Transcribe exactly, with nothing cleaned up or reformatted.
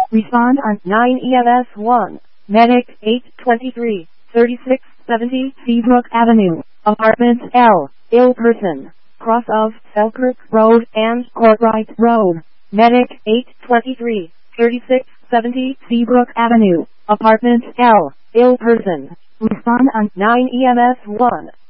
Respond on nine E M S one. Medic eight twenty-three, thirty-six seventy Seabrook Avenue, Apartment L, ill person, cross of Selkirk Road and Courtright Road. Medic eight twenty-three, thirty-six seventy Seabrook Avenue, Apartment L, ill person. Respond on nine E M S one.